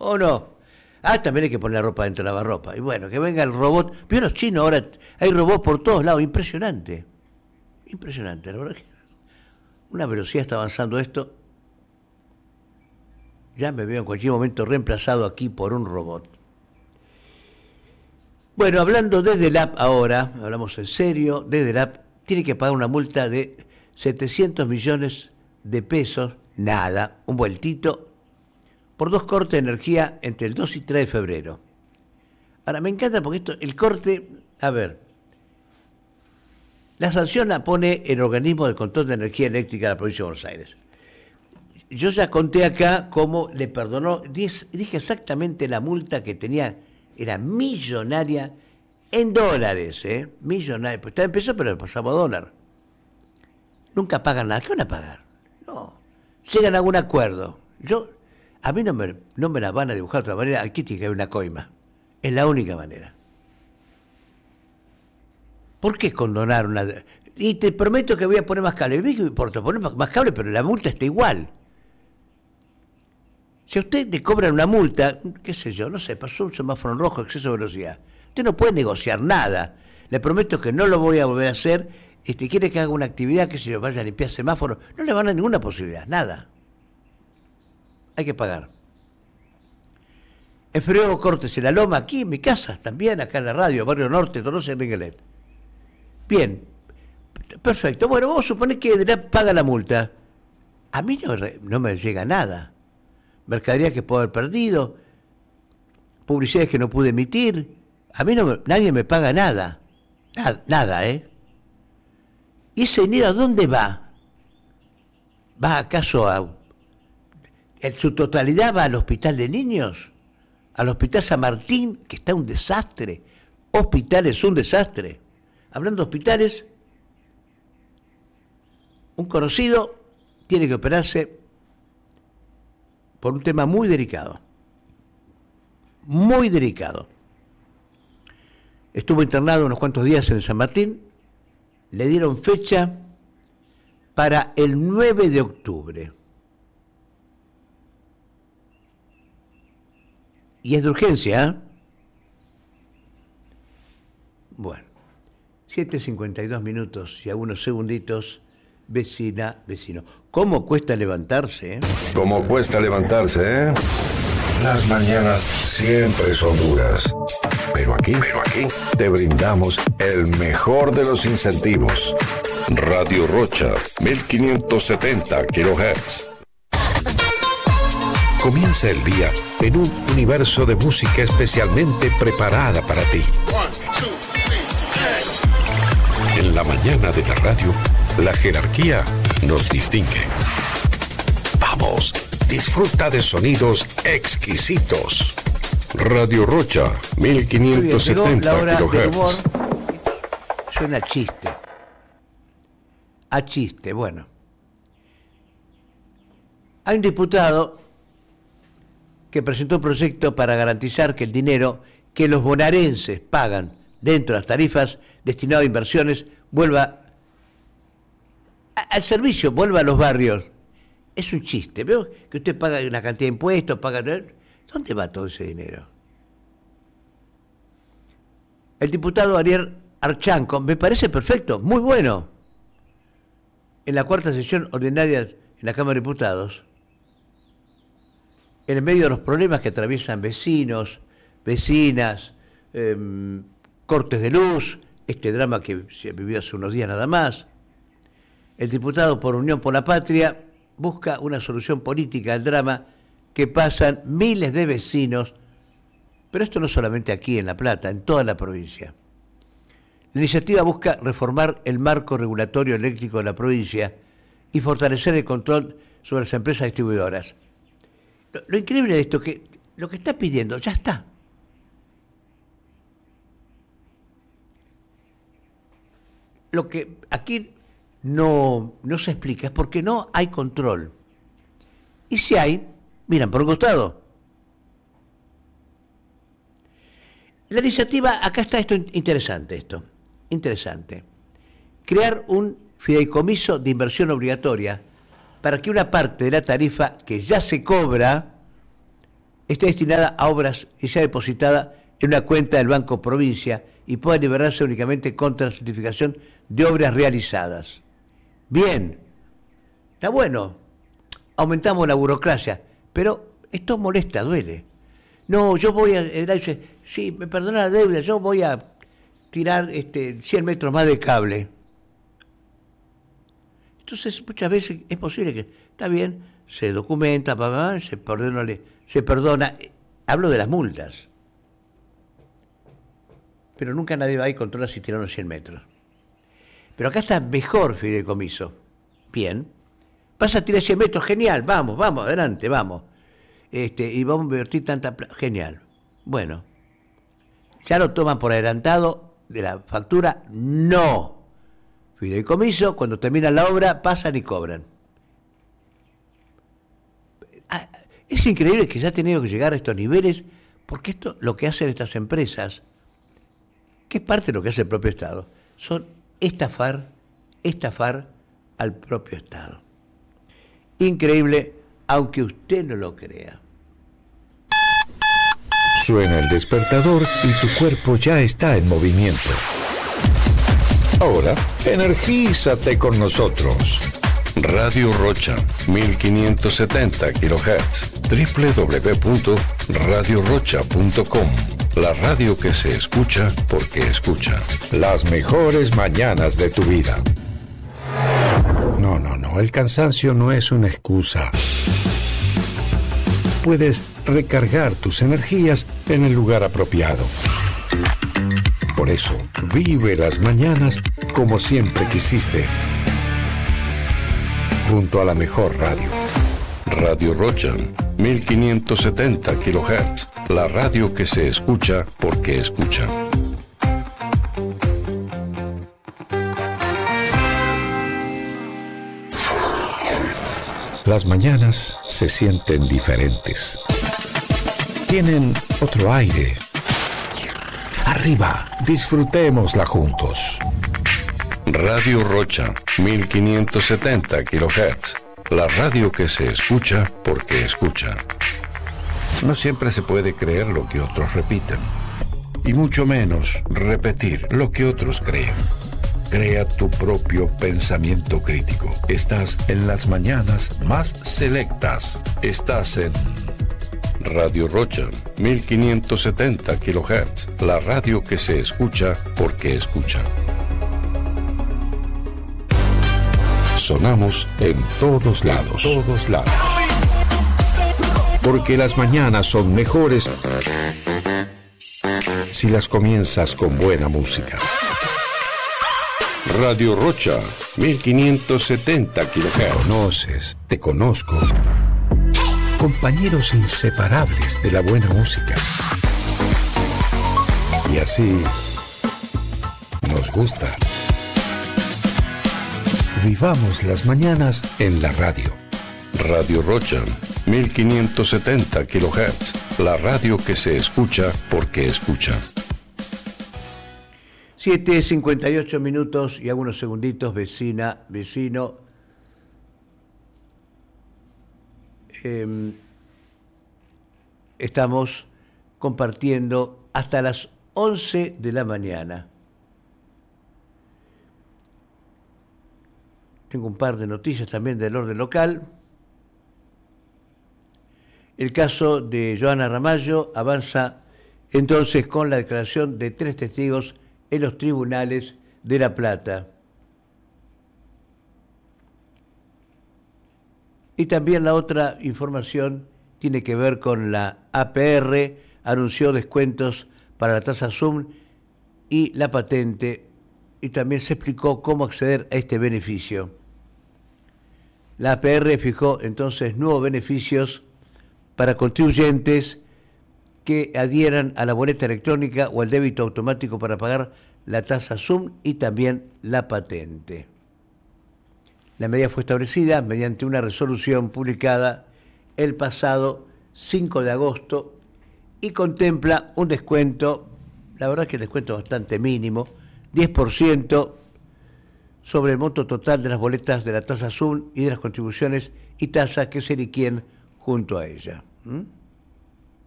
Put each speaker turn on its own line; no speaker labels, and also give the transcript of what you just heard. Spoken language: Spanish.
¿O no? Ah, también hay que poner ropa dentro de lavarropa. Y bueno, que venga el robot. Vio los chinos ahora, hay robots por todos lados, impresionante. Impresionante, la verdad que una velocidad está avanzando esto. Ya me veo en cualquier momento reemplazado aquí por un robot. Bueno, hablando desde el app ahora, hablamos en serio, desde el app, tiene que pagar una multa de 700 millones de pesos, nada, un vueltito, por 2 cortes de energía entre el 2 y 3 de febrero. Ahora, me encanta porque el corte, a ver, la sanción la pone el Organismo de Control de Energía Eléctrica de la Provincia de Buenos Aires. Yo ya conté acá cómo le perdonó, dije exactamente la multa que tenía, era millonaria en dólares, millonaria, pues está en pesos pero le pasamos a dólar. Nunca pagan nada, ¿qué van a pagar? No, llegan a algún acuerdo. A mí no me la van a dibujar de otra manera, aquí tiene que haber una coima, es la única manera. ¿Por qué condonar una...? Y te prometo que voy a poner más cable. ¿Qué me importa poner más cable? Pero la multa está igual. Si a usted le cobran una multa, qué sé yo, no sé, pasó un semáforo en rojo, exceso de velocidad. Usted no puede negociar nada. Le prometo que no lo voy a volver a hacer. Quiere que haga una actividad, que se vaya a limpiar semáforos. No le van a dar ninguna posibilidad, nada. Hay que pagar. En febrero hago cortes en la Loma, aquí en mi casa, también acá en la radio, Barrio Norte, Tolosa y Ringelet. Bien, perfecto. Bueno, vamos a suponer que paga la multa. A mí no me llega nada. Mercadería que puedo haber perdido, publicidades que no pude emitir. A mí nadie me paga nada. Nada, ¿eh? ¿Y ese dinero a dónde va? ¿Va acaso en su totalidad va al hospital de niños? ¿Al hospital San Martín, que está un desastre? Hospital es un desastre. Hablando de hospitales, un conocido tiene que operarse por un tema muy delicado. Muy delicado. Estuvo internado unos cuantos días en el San Martín. Le dieron fecha para el 9 de octubre. Y es de urgencia, ¿eh? Bueno, 7:52 minutos y algunos segunditos. Vecina, vecino. ¿Cómo cuesta levantarse, eh?
¿Cómo cuesta levantarse, eh? Las mañanas siempre son duras. Pero aquí te brindamos el mejor de los incentivos. Radio Rocha, 1570 kHz. Comienza el día en un universo de música especialmente preparada para ti. En la mañana de la radio, la jerarquía nos distingue. Vamos, disfruta de sonidos exquisitos. Radio Rocha, 1570 kHz.
Suena chiste. A chiste, bueno. Hay un diputado que presentó un proyecto para garantizar que el dinero que los bonaerenses pagan dentro de las tarifas destinado a inversiones vuelva al servicio, vuelva a los barrios. Es un chiste. Veo que usted paga una cantidad de impuestos, paga... ¿Dónde va todo ese dinero? El diputado Ariel Archanco, me parece perfecto, muy bueno. En la cuarta sesión ordinaria en la Cámara de Diputados, en el medio de los problemas que atraviesan vecinos, vecinas, cortes de luz, este drama que se vivió hace unos días nada más, el diputado por Unión por la Patria busca una solución política al drama que pasan miles de vecinos, pero esto no solamente aquí en La Plata, en toda la provincia. La iniciativa busca reformar el marco regulatorio eléctrico de la provincia y fortalecer el control sobre las empresas distribuidoras. Lo increíble de esto es que lo que está pidiendo ya está. Lo que aquí no se explica es porque no hay control. Y si hay, miran por un costado. La iniciativa, acá está esto interesante, crear un fideicomiso de inversión obligatoria para que una parte de la tarifa que ya se cobra esté destinada a obras y sea depositada en una cuenta del Banco Provincia y pueda liberarse únicamente contra la certificación de obras realizadas. Bien, está bueno, aumentamos la burocracia, pero esto molesta, duele. No, yo voy a, dice, sí, me perdona la deuda, yo voy a tirar 100 metros más de cable. Entonces, muchas veces es posible que, está bien, se documenta, se perdona, hablo de las multas. Pero nunca nadie va y controla si tiraron 100 metros. Pero acá está mejor fideicomiso. Bien. Vas a tirar 100 metros, genial, vamos, adelante, vamos. Y vamos a invertir tanta plata, genial. Bueno. ¿Ya lo toman por adelantado de la factura? No. Fideicomiso, cuando termina la obra, pasan y cobran. Es increíble que ya ha tenido que llegar a estos niveles, porque esto lo que hacen estas empresas, que es parte de lo que hace el propio Estado, son estafar al propio Estado. Increíble, aunque usted no lo crea.
Suena el despertador y tu cuerpo ya está en movimiento. Ahora, energízate con nosotros. Radio Rocha, 1570 kHz, www.radiorocha.com. La radio que se escucha porque escucha. Las mejores mañanas de tu vida. No, el cansancio no es una excusa. Puedes recargar tus energías en el lugar apropiado. Por eso, vive las mañanas como siempre quisiste. Junto a la mejor radio. Radio Rocha, 1570 kHz. La radio que se escucha porque escucha. Las mañanas se sienten diferentes. Tienen otro aire. Arriba, disfrutémosla juntos. Radio Rocha, 1570 kHz. La radio que se escucha porque escucha. No siempre se puede creer lo que otros repiten, y mucho menos repetir lo que otros creen. Crea tu propio pensamiento crítico. Estás en las mañanas más selectas. Estás en Radio Rocha, 1570 kHz. La radio que se escucha porque escucha. Sonamos en todos lados. Porque las mañanas son mejores si las comienzas con buena música. Radio Rocha, 1570 kHz. Te conozco. Compañeros inseparables de la buena música. Y así nos gusta. Vivamos las mañanas en la radio. Radio Rocha, 1570 kHz. La radio que se escucha porque escucha.
7:58 minutos y algunos segunditos, vecino. Estamos compartiendo hasta las 11 de la mañana. Tengo un par de noticias también del orden local. El caso de Joana Ramallo avanza entonces con la declaración de 3 testigos en los tribunales de La Plata. Y también la otra información tiene que ver con la APR, anunció descuentos para la tasa Zoom y la patente, y también se explicó cómo acceder a este beneficio. La APR fijó entonces nuevos beneficios para contribuyentes que adhieran a la boleta electrónica o al débito automático para pagar la tasa Zoom y también la patente. La medida fue establecida mediante una resolución publicada el pasado 5 de agosto y contempla un descuento, la verdad es que el descuento es bastante mínimo, 10% sobre el monto total de las boletas de la tasa Zoom y de las contribuciones y tasas que se liquiden junto a ella.